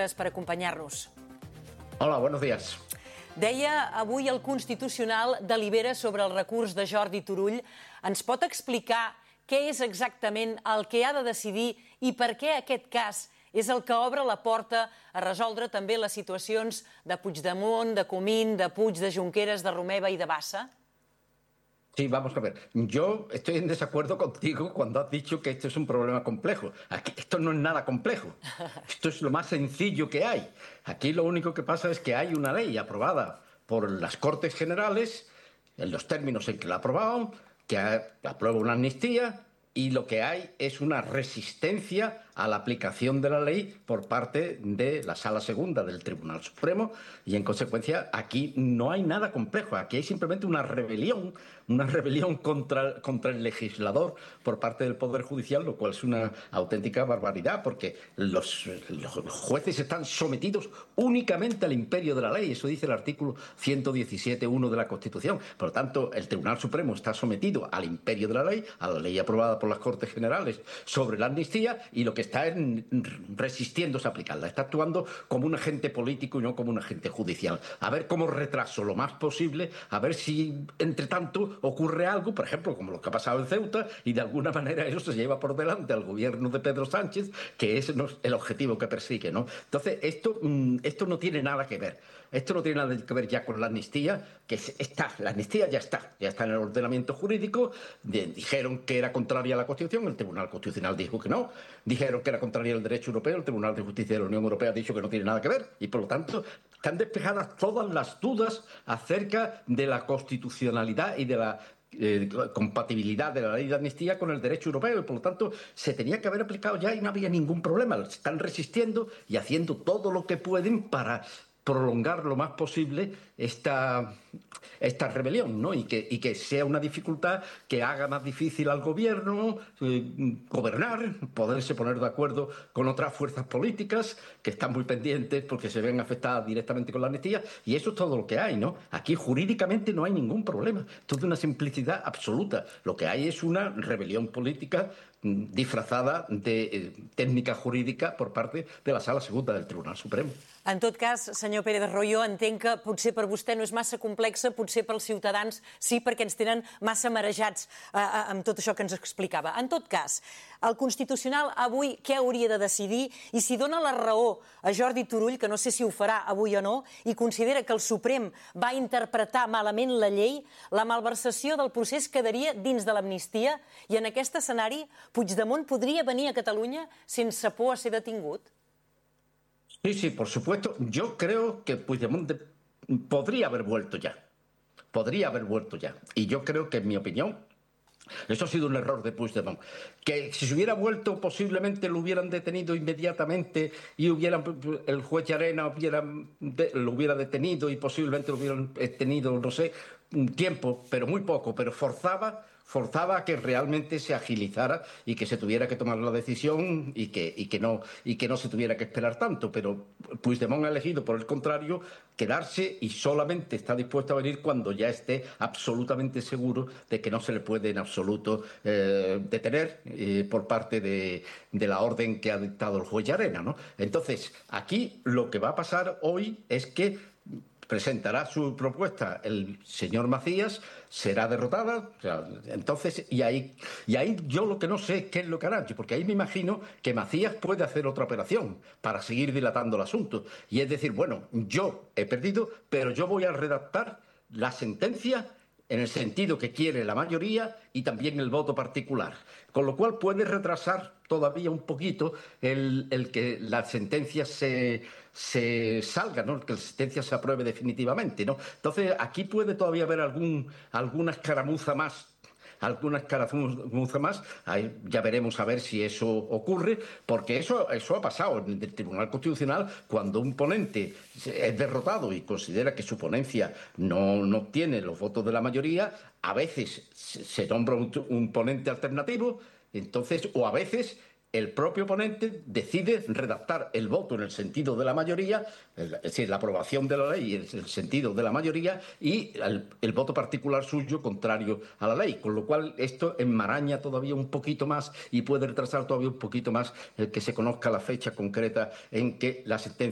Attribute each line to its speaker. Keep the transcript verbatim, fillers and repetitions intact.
Speaker 1: gràcies per acompanyar-nos.
Speaker 2: Hola, buenos días.
Speaker 1: Deia, avui el Constitucional delibera sobre el recurs de Jordi Turull. Ens pot explicar què és exactament el que ha de decidir i per què aquest cas és el que obre la porta a resoldre també les situacions de Puigdemont, de Comín, de Puig, de Junqueras, de Romeva i de Bassa?
Speaker 2: Sí, vamos a ver. Yo estoy en desacuerdo contigo cuando has dicho que esto es un problema complejo. Aquí, esto no es nada complejo. Esto es lo más sencillo que hay. Aquí lo único que pasa es que hay una ley aprobada por las Cortes Generales, en los términos en que la aprobaron, que aprueba una amnistía, y lo que hay es una resistencia a la aplicación de la ley por parte de la Sala Segunda del Tribunal Supremo y, en consecuencia, aquí no hay nada complejo. Aquí hay simplemente una rebelión, una rebelión contra, contra el legislador por parte del Poder Judicial, lo cual es una auténtica barbaridad, porque los, los jueces están sometidos únicamente al imperio de la ley. Eso dice el artículo ciento diecisiete punto uno de la Constitución. Por lo tanto, el Tribunal Supremo está sometido al imperio de la ley, a la ley aprobada por las Cortes Generales sobre la amnistía, y lo que está en, resistiéndose a aplicarla. Está actuando como un agente político y no como un agente judicial. A ver cómo retraso lo más posible, a ver si, entre tanto, ocurre algo, por ejemplo, como lo que ha pasado en Ceuta, y de alguna manera eso se lleva por delante al gobierno de Pedro Sánchez, que es el objetivo que persigue, ¿no? Entonces, esto, esto no tiene nada que ver. Esto no tiene nada que ver ya con la amnistía, que está, la amnistía ya está, ya está en el ordenamiento jurídico. De, dijeron que era contraria a la Constitución, el Tribunal Constitucional dijo que no. Dijeron que era contraria al derecho europeo, el Tribunal de Justicia de la Unión Europea ha dicho que no tiene nada que ver, y por lo tanto están despejadas todas las dudas acerca de la constitucionalidad y de la Eh, compatibilidad de la ley de amnistía con el derecho europeo, y por lo tanto se tenía que haber aplicado ya y no había ningún problema. Están resistiendo y haciendo todo lo que pueden para prolongar lo más posible esta, esta rebelión, ¿no? Y que, y que sea una dificultad que haga más difícil al gobierno eh, gobernar, poderse poner de acuerdo con otras fuerzas políticas que están muy pendientes porque se ven afectadas directamente con la amnistía, y eso es todo lo que hay, ¿no? Aquí jurídicamente no hay ningún problema, esto es de una simplicidad absoluta. Lo que hay es una rebelión política disfrazada de eh, técnica jurídica por parte de la Sala Segunda del Tribunal Supremo.
Speaker 1: En tot cas, senyor Pérez Royo, entenc que potser per vostè no és massa complexa, potser pels ciutadans sí, perquè ens tenen massa marejats eh, amb tot això que ens explicava. En tot cas, el Constitucional avui què hauria de decidir, i si dona la raó a Jordi Turull, que no sé si ho farà avui o no, i considera que el Suprem va interpretar malament la llei, la malversació del procés quedaria dins de l'amnistia, i en aquest escenari Puigdemont podria venir a Catalunya sense por a ser detingut?
Speaker 2: Sí, sí, por supuesto. Yo creo que Puigdemont de, podría haber vuelto ya. Podría haber vuelto ya. Y yo creo que, en mi opinión, eso ha sido un error de Puigdemont. Que si se hubiera vuelto, posiblemente lo hubieran detenido inmediatamente y hubieran, el juez Llarena hubiera, de, lo hubiera detenido y posiblemente lo hubieran tenido, no sé, un tiempo, pero muy poco, pero forzaba... forzaba a que realmente se agilizara y que se tuviera que tomar la decisión y que, y que, no, y que no se tuviera que esperar tanto. Pero Puigdemont ha elegido, por el contrario, quedarse, y solamente está dispuesto a venir cuando ya esté absolutamente seguro de que no se le puede en absoluto eh, detener eh, por parte de, de la orden que ha dictado el juez Llarena, ¿no? Entonces, aquí lo que va a pasar hoy es que presentará su propuesta el señor Macías, será derrotada, o sea, entonces, y ahí, y ahí yo lo que no sé es qué es lo que hará, porque ahí me imagino que Macías puede hacer otra operación para seguir dilatando el asunto, y es decir, bueno, yo he perdido, pero yo voy a redactar la sentencia en el sentido que quiere la mayoría y también el voto particular, con lo cual puede retrasar todavía un poquito el, el que la sentencia se, se salga, ¿no? Que la sentencia se apruebe definitivamente, ¿no? Entonces, aquí puede todavía haber algún, alguna escaramuza más, alguna escaramuza más. Ahí ya veremos a ver si eso ocurre, porque eso, eso ha pasado en el Tribunal Constitucional cuando un ponente es derrotado y considera que su ponencia no, no tiene los votos de la mayoría. A veces se nombra un, un ponente alternativo, entonces, o a veces el propio ponente decide redactar el voto en el sentido de la mayoría, es decir, la aprobación de la ley en el sentido de la mayoría, y el, el voto particular suyo contrario a la ley, con lo cual esto enmaraña todavía un poquito más y puede retrasar todavía un poquito más el que se conozca la fecha concreta en que la sentencia